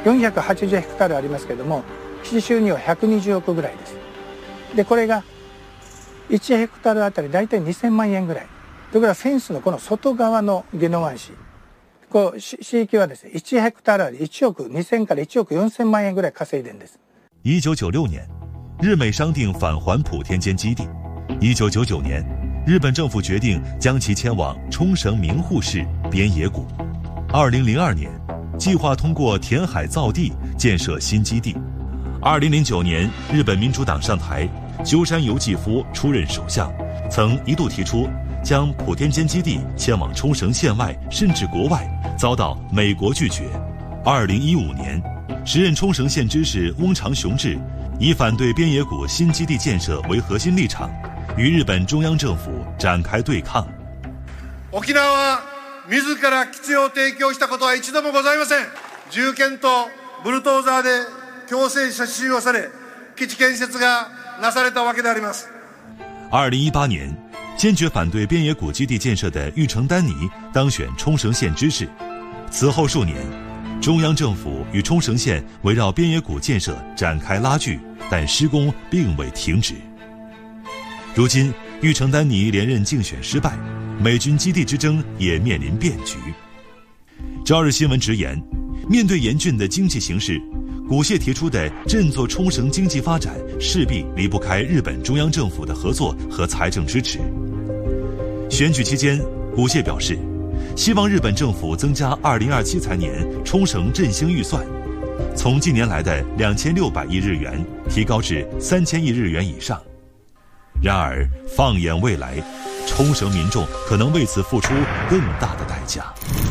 480ヘクタールありますけれども、基地収入は120億ぐらいです。でこれが1ヘクタールあたり大体2000万円ぐらい。ということはフェンスのこの外側の宜野湾市、市域はですね、1ヘクタールあり1億2000から1億4000万円ぐらい稼いでるんです。 1996年，日美商定返还普天间基地。1999年，日本政府决定将其迁往冲绳名护市边野古。2002年，计划通过填海造地建设新基地。2009年，日本民主党上台，鸠山由纪夫出任首相，曾一度提出将普天间基地迁往冲绳县外甚至国外，遭到美国拒绝。2015年，时任冲绳县知事翁长雄志以反对边野古新基地建设为核心立场，与日本中央政府展開對抗。 沖縄は自ら基地を提供したことは一度もございません。銃剣とブルドーザーで強制射収をされ、基地建設がなされたわけであります。 2018年，坚决反对边野古基地建设的玉城丹尼当选冲绳县知事。此后数年，中央政府与冲绳县围绕边野古建设展开拉锯，但施工并未停止。如今，玉城丹尼连任竞选失败，美军基地之争也面临变局。朝日新闻直言，面对严峻的经济形势，古谢提出的振作冲绳经济发展势必离不开日本中央政府的合作和财政支持。选举期间，古谢表示，希望日本政府增加2027财年冲绳振兴预算，从近年来的2600亿日元提高至3000亿日元以上。然而，放眼未来，冲绳民众可能为此付出更大的代价。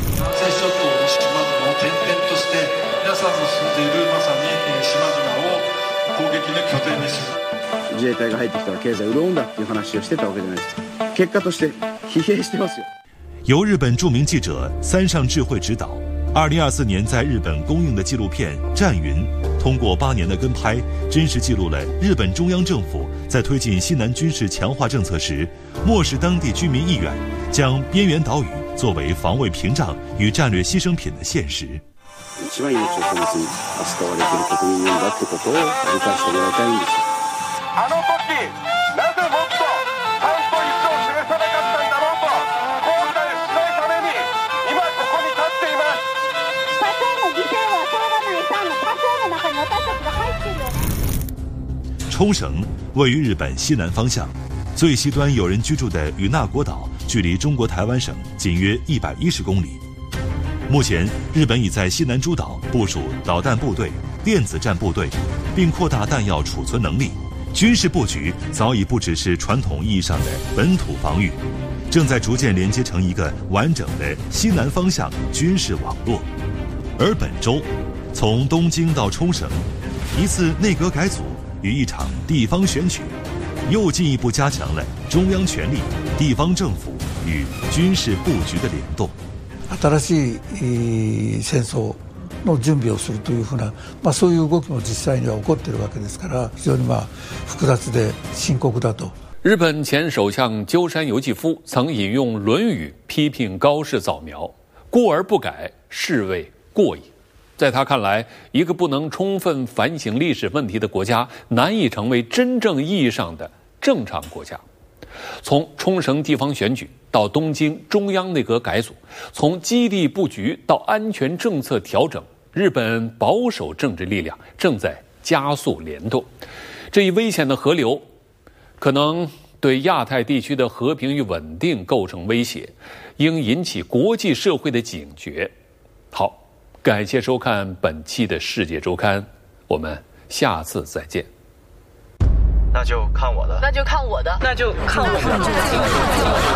自衛隊が入ってきたら経済潤うんだっていう話をしてたわけじゃないですか。結果として疲弊してますよ。 由日本著名记者三上智慧执导，2024年在日本公映的纪录片《战云》，通过8年的跟拍，真实记录了日本中央政府在推进西南军事强化政策时，漠视当地居民意愿，将边缘島嶼作为防卫屏障与战略牺牲品的现实。 一番命を大切に扱われている国民なんだってことを理解してもらいたいんですよ。 あの時なぜもっとちゃんと意思を示さなかったんだろうと後悔しないために今ここに立っています。 多少の犠牲はしょうがないさ、多少の中に私たちが入ってるよね。 冲绳位于日本西南方向，最西端有人居住的与那国岛距离中国台湾省仅约110公里。目前，日本已在西南诸岛部署导弹部队、电子战部队，并扩大弹药储存能力。军事布局早已不只是传统意义上的本土防御，正在逐渐连接成一个完整的西南方向军事网络。而本周，从东京到冲绳，一次内阁改组与一场地方选举，又进一步加强了中央权力、地方政府与军事布局的联动。 新しい戦争の準備をするというふうな、そういう動きも実際には起こっているわけですから、非常に複雑で深刻だと。 日本前首相鸠山由纪夫曾引用《论语》批评高市早苗，过而不改，是谓过矣。在他看来，一个不能充分反省历史问题的国家，难以成为真正意义上的正常国家。从冲绳地方选举到东京中央内阁改组，从基地布局到安全政策调整，日本保守政治力量正在加速联动。这一危险的河流可能对亚太地区的和平与稳定构成威胁，应引起国际社会的警觉。好，感谢收看本期的世界周刊，我们下次再见。 那就看我的， 那就看我的， 那就看我的。